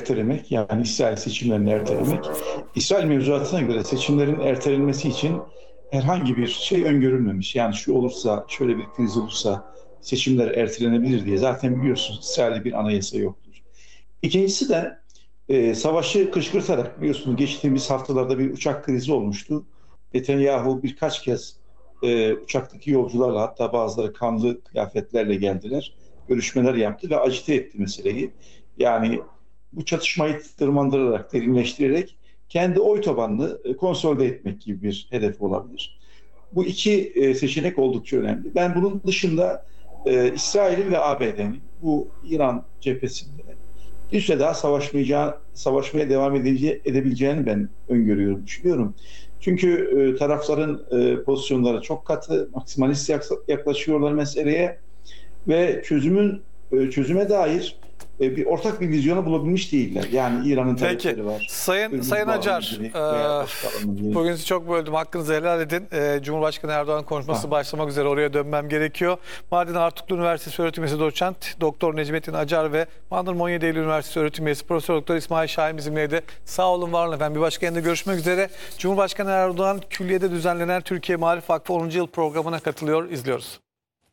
ertelemek, yani İsrail seçimlerini ertelemek, İsrail mevzuatına göre seçimlerin ertelenmesi için herhangi bir şey öngörülmemiş. Yani şu olursa, şöyle bir kriz olursa seçimler ertelenebilir diye. Zaten biliyorsunuz İsrail'de bir anayasa yoktur. İkincisi de savaşı kışkırtarak, biliyorsunuz geçtiğimiz haftalarda bir uçak krizi olmuştu. Netanyahu birkaç kez uçaktaki yolcularla, hatta bazıları kanlı kıyafetlerle geldiler. Görüşmeler yaptı ve agite etti meseleyi. Yani bu çatışmayı tırmandırarak, derinleştirerek kendi oy tabanını konsolide etmek gibi bir hedef olabilir. Bu iki seçenek oldukça önemli. Ben bunun dışında İsrail'in ve ABD'nin bu İran cephesinde bir süre daha savaşmaya devam edebileceğini ben öngörüyorum, düşünüyorum. Çünkü tarafların pozisyonları çok katı, maksimalist yaklaşıyorlar meseleye ve çözüme dair ortak bir vizyonu bulabilmiş değiller. Yani İran'ın Peki, talepleri var. Sayın Acar, bugün sizi çok böldüm, hakkınızı helal edin. Cumhurbaşkanı Erdoğan konuşması başlamak üzere, oraya dönmem gerekiyor. Mardin Artuklu Üniversitesi öğretim üyesi doçent Doktor Necmettin Acar ve Bandırma 17 Eylül Üniversitesi öğretim üyesi Profesör Doktor İsmail Şahin bizimleydi. Sağ olun, var olun efendim. Bir başka yayında görüşmek üzere. Cumhurbaşkanı Erdoğan Külliye'de düzenlenen Türkiye Maarif Vakfı 10. yıl programına katılıyor. İzliyoruz.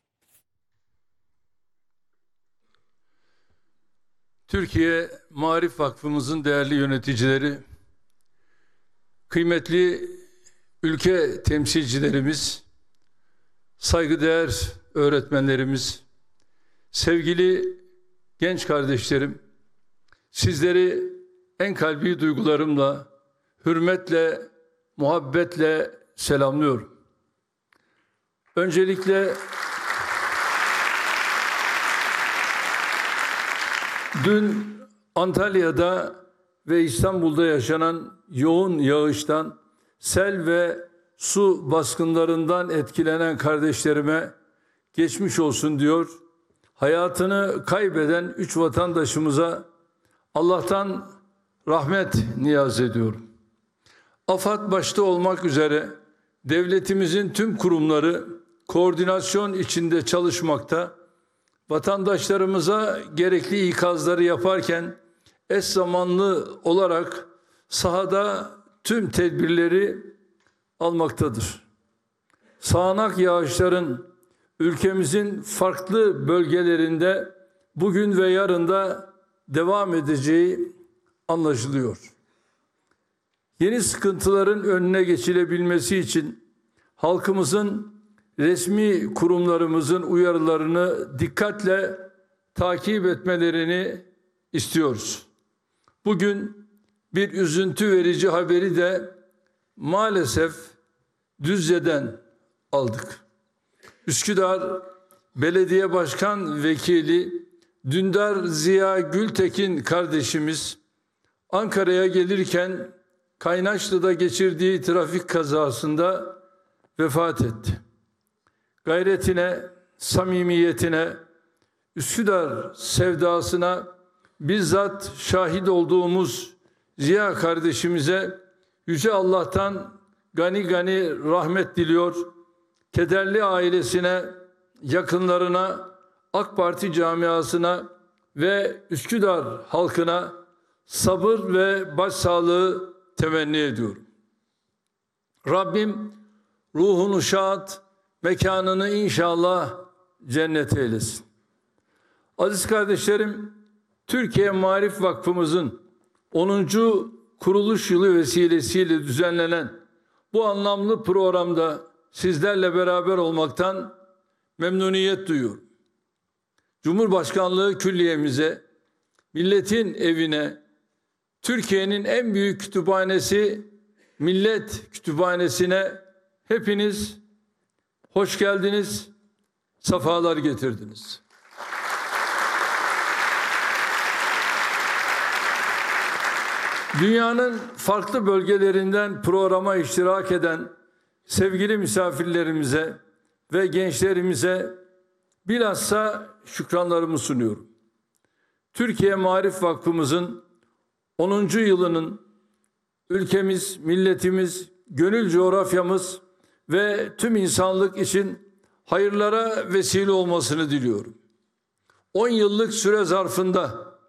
Türkiye Maarif Vakfımızın değerli yöneticileri, kıymetli ülke temsilcilerimiz, saygıdeğer öğretmenlerimiz, sevgili genç kardeşlerim, sizleri en kalbi duygularımla, hürmetle, muhabbetle selamlıyorum. Öncelikle dün Antalya'da ve İstanbul'da yaşanan yoğun yağıştan, sel ve su baskınlarından etkilenen kardeşlerime geçmiş olsun diyor. Hayatını kaybeden 3 vatandaşımıza Allah'tan rahmet niyaz ediyorum. AFAD başta olmak üzere devletimizin tüm kurumları koordinasyon içinde çalışmakta. Vatandaşlarımıza gerekli ikazları yaparken eş zamanlı olarak sahada tüm tedbirleri almaktadır. Sağanak yağışların ülkemizin farklı bölgelerinde bugün ve yarın da devam edeceği anlaşılıyor. Yeni sıkıntıların önüne geçilebilmesi için halkımızın, resmi kurumlarımızın uyarılarını dikkatle takip etmelerini istiyoruz. Bugün bir üzüntü verici haberi de maalesef Düzce'den aldık. Üsküdar Belediye Başkan Vekili Dündar Ziya Gültekin kardeşimiz Ankara'ya gelirken Kaynaşlı'da geçirdiği trafik kazasında vefat etti. Gayretine, samimiyetine, Üsküdar sevdasına bizzat şahit olduğumuz Ziya kardeşimize Yüce Allah'tan gani gani rahmet diliyor. Kederli ailesine, yakınlarına, AK Parti camiasına ve Üsküdar halkına sabır ve başsağlığı temenni ediyorum. Rabbim ruhunu şad, mekanını inşallah cennet eylesin. Aziz kardeşlerim, Türkiye Maarif Vakfımızın 10. kuruluş yılı vesilesiyle düzenlenen bu anlamlı programda sizlerle beraber olmaktan memnuniyet duyuyorum. Cumhurbaşkanlığı Külliye'mize, milletin evine, Türkiye'nin en büyük kütüphanesi Millet Kütüphanesi'ne hepiniz hoş geldiniz, sefalar getirdiniz. Dünyanın farklı bölgelerinden programa iştirak eden sevgili misafirlerimize ve gençlerimize bilhassa şükranlarımı sunuyorum. Türkiye Maarif Vakfımızın 10. yılının ülkemiz, milletimiz, gönül coğrafyamız ve tüm insanlık için hayırlara vesile olmasını diliyorum. 10 yıllık süre zarfında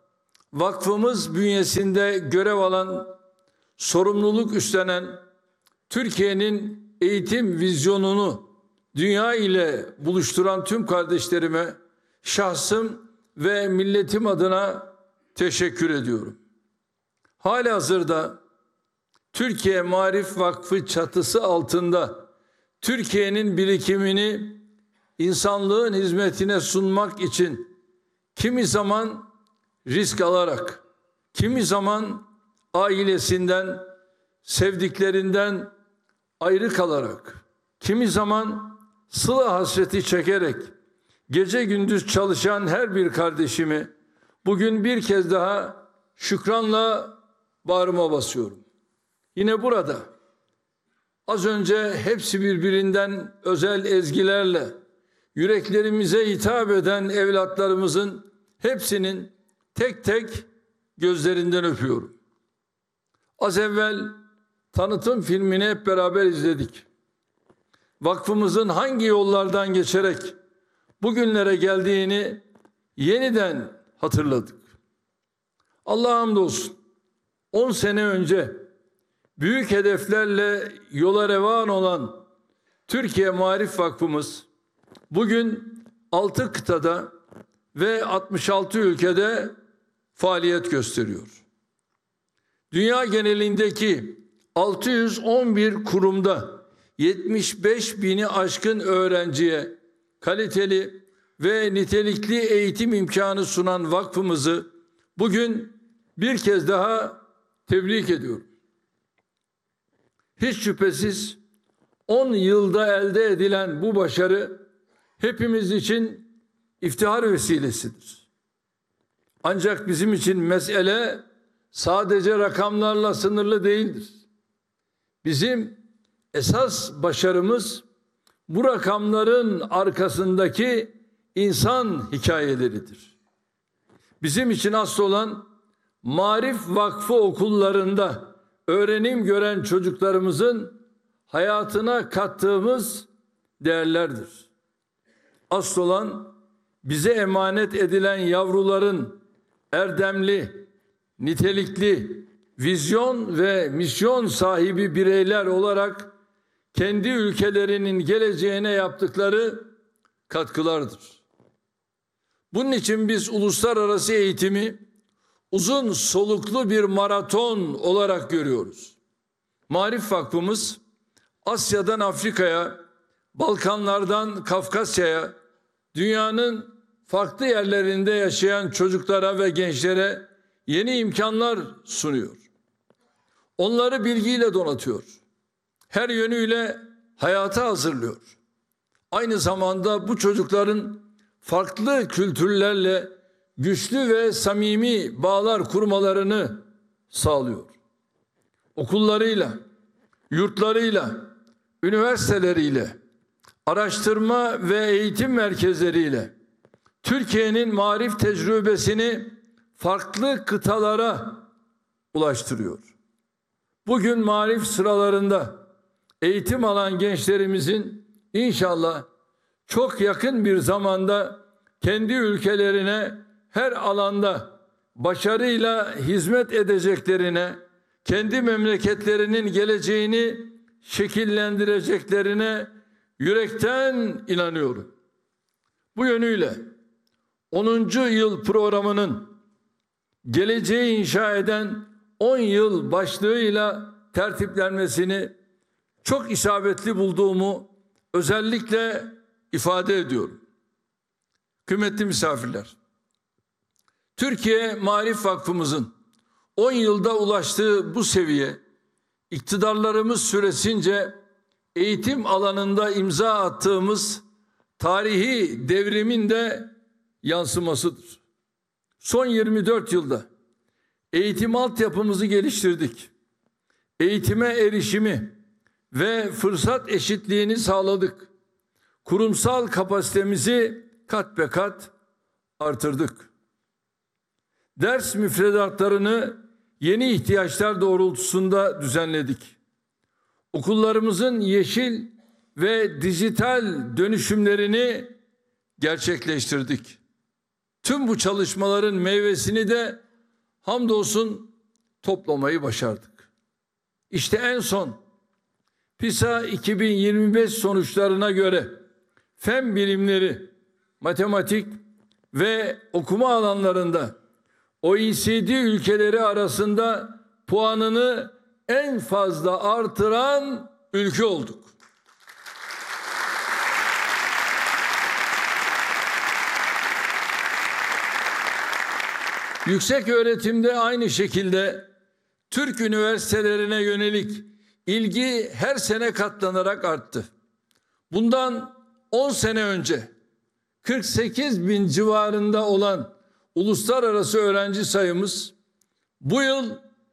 vakfımız bünyesinde görev alan, sorumluluk üstlenen, Türkiye'nin eğitim vizyonunu dünya ile buluşturan tüm kardeşlerime şahsım ve milletim adına teşekkür ediyorum. Halihazırda Türkiye Maarif Vakfı çatısı altında Türkiye'nin birikimini insanlığın hizmetine sunmak için kimi zaman risk alarak, kimi zaman ailesinden, sevdiklerinden ayrı kalarak, kimi zaman sıla hasreti çekerek gece gündüz çalışan her bir kardeşimi bugün bir kez daha şükranla bağrıma basıyorum. Yine burada az önce hepsi birbirinden özel ezgilerle yüreklerimize hitap eden evlatlarımızın hepsinin tek tek gözlerinden öpüyorum. Az evvel tanıtım filmini hep beraber izledik. Vakfımızın hangi yollardan geçerek bugünlere geldiğini yeniden hatırladık. Allah'a hamdolsun 10 sene önce büyük hedeflerle yola revan olan Türkiye Maarif Vakfımız bugün 6 kıtada ve 66 ülkede faaliyet gösteriyor. Dünya genelindeki 611 kurumda 75 bini aşkın öğrenciye kaliteli ve nitelikli eğitim imkanı sunan vakfımızı bugün bir kez daha tebrik ediyorum. Hiç şüphesiz 10 yılda elde edilen bu başarı hepimiz için iftihar vesilesidir. Ancak bizim için mesele sadece rakamlarla sınırlı değildir. Bizim esas başarımız bu rakamların arkasındaki insan hikayeleridir. Bizim için asıl olan Maarif Vakfı okullarında öğrenim gören çocuklarımızın hayatına kattığımız değerlerdir. Asıl olan bize emanet edilen yavruların erdemli, nitelikli, vizyon ve misyon sahibi bireyler olarak kendi ülkelerinin geleceğine yaptıkları katkılardır. Bunun için biz uluslararası eğitimi uzun soluklu bir maraton olarak görüyoruz. Maarif Vakfımız Asya'dan Afrika'ya, Balkanlardan Kafkasya'ya, dünyanın farklı yerlerinde yaşayan çocuklara ve gençlere yeni imkanlar sunuyor. Onları bilgiyle donatıyor. Her yönüyle hayata hazırlıyor. Aynı zamanda bu çocukların farklı kültürlerle güçlü ve samimi bağlar kurmalarını sağlıyor. Okullarıyla, yurtlarıyla, üniversiteleriyle, araştırma ve eğitim merkezleriyle Türkiye'nin marif tecrübesini farklı kıtalara ulaştırıyor. Bugün marif sıralarında eğitim alan gençlerimizin inşallah çok yakın bir zamanda kendi ülkelerine her alanda başarıyla hizmet edeceklerine, kendi memleketlerinin geleceğini şekillendireceklerine yürekten inanıyorum. Bu yönüyle 10. yıl programının geleceği inşa eden 10 yıl başlığıyla tertiplenmesini çok isabetli bulduğumu özellikle ifade ediyorum. Kıymetli misafirler, Türkiye Maarif Vakfımızın 10 yılda ulaştığı bu seviye, iktidarlarımız süresince eğitim alanında imza attığımız tarihi devrimin de yansımasıdır. Son 24 yılda eğitim altyapımızı geliştirdik. Eğitime erişimi ve fırsat eşitliğini sağladık. Kurumsal kapasitemizi kat be kat artırdık. Ders müfredatlarını yeni ihtiyaçlar doğrultusunda düzenledik. Okullarımızın yeşil ve dijital dönüşümlerini gerçekleştirdik. Tüm bu çalışmaların meyvesini de hamdolsun toplamayı başardık. İşte en son PISA 2025 sonuçlarına göre fen bilimleri, matematik ve okuma alanlarında OECD ülkeleri arasında puanını en fazla artıran ülke olduk. Yüksek öğretimde aynı şekilde Türk üniversitelerine yönelik ilgi her sene katlanarak arttı. Bundan 10 sene önce 48 bin civarında olan uluslararası öğrenci sayımız bu yıl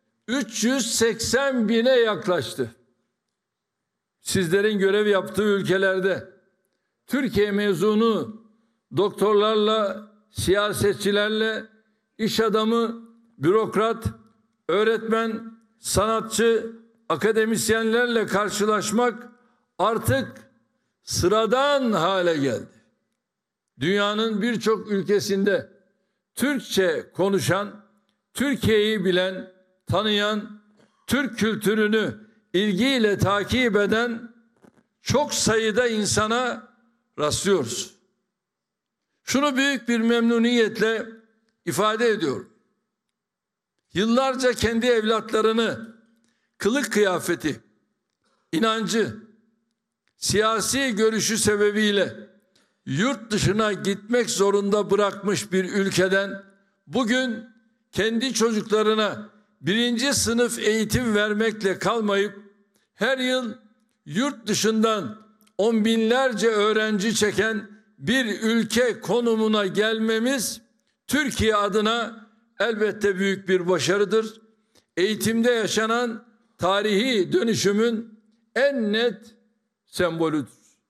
380 bine yaklaştı. Sizlerin görev yaptığı ülkelerde Türkiye mezunu doktorlarla, siyasetçilerle, iş adamı, bürokrat, öğretmen, sanatçı, akademisyenlerle karşılaşmak artık sıradan hale geldi. Dünyanın birçok ülkesinde Türkçe konuşan, Türkiye'yi bilen, tanıyan, Türk kültürünü ilgiyle takip eden çok sayıda insana rastlıyoruz. Şunu büyük bir memnuniyetle ifade ediyorum. Yıllarca kendi evlatlarını kılık kıyafeti, inancı, siyasi görüşü sebebiyle yurt dışına gitmek zorunda bırakmış bir ülkeden bugün kendi çocuklarına 1. sınıf eğitim vermekle kalmayıp her yıl yurt dışından on binlerce öğrenci çeken bir ülke konumuna gelmemiz Türkiye adına elbette büyük bir başarıdır. Eğitimde yaşanan tarihi dönüşümün en net sembolüdür.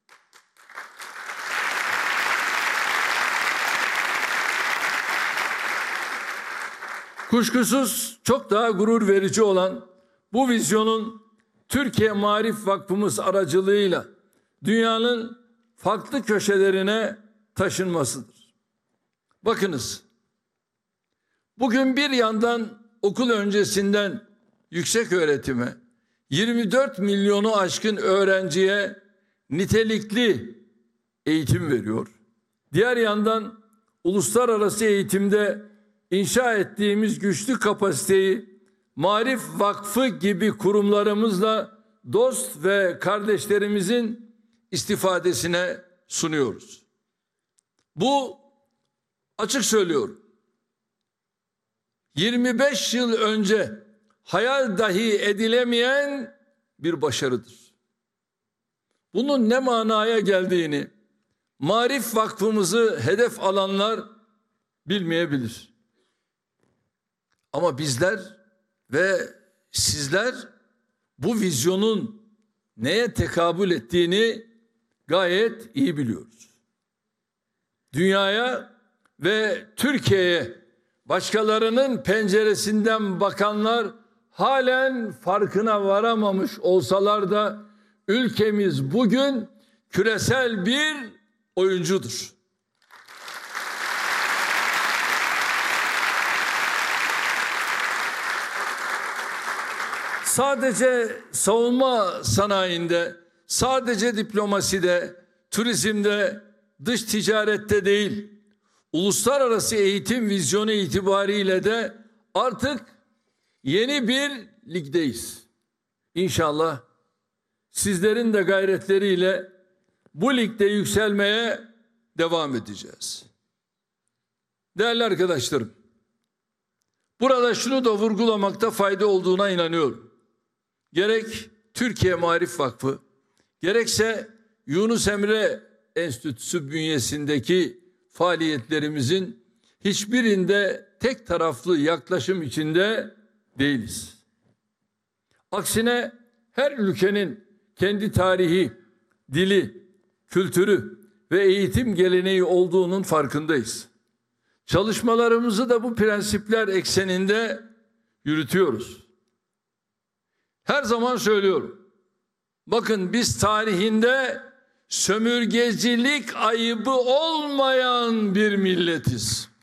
Kuşkusuz çok daha gurur verici olan bu vizyonun Türkiye Maarif Vakfımız aracılığıyla dünyanın farklı köşelerine taşınmasıdır. Bakınız, bugün bir yandan okul öncesinden yüksek öğretime 24 milyonu aşkın öğrenciye nitelikli eğitim veriyor. Diğer yandan uluslararası eğitimde inşa ettiğimiz güçlü kapasiteyi Maarif Vakfı gibi kurumlarımızla dost ve kardeşlerimizin istifadesine sunuyoruz. Bu, açık söylüyorum, 25 yıl önce hayal dahi edilemeyen bir başarıdır. Bunun ne manaya geldiğini Maarif Vakfımızı hedef alanlar bilmeyebilir. Ama bizler ve sizler bu vizyonun neye tekabül ettiğini gayet iyi biliyoruz. Dünyaya ve Türkiye'ye başkalarının penceresinden bakanlar halen farkına varamamış olsalar da ülkemiz bugün küresel bir oyuncudur. Sadece savunma sanayinde, sadece diplomaside, turizmde, dış ticarette değil, uluslararası eğitim vizyonu itibariyle de artık yeni bir ligdeyiz. İnşallah sizlerin de gayretleriyle bu ligde yükselmeye devam edeceğiz. Değerli arkadaşlarım, burada şunu da vurgulamakta fayda olduğuna inanıyorum. Gerek Türkiye Maarif Vakfı, gerekse Yunus Emre Enstitüsü bünyesindeki faaliyetlerimizin hiçbirinde tek taraflı yaklaşım içinde değiliz. Aksine her ülkenin kendi tarihi, dili, kültürü ve eğitim geleneği olduğunun farkındayız. Çalışmalarımızı da bu prensipler ekseninde yürütüyoruz. Her zaman söylüyorum. Bakın, biz tarihinde sömürgecilik ayıbı olmayan bir milletiz.